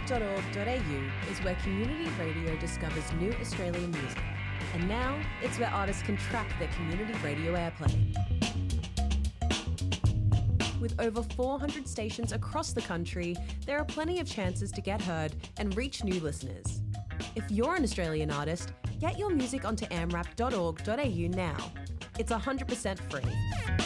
amrap.org.au is where community radio discovers new Australian music. And now it's where artists can track their community radio airplay. With over 400 stations across the country, there are plenty of chances to get heard and reach new listeners. If you're an Australian artist, get your music onto amrap.org.au now. It's 100% free.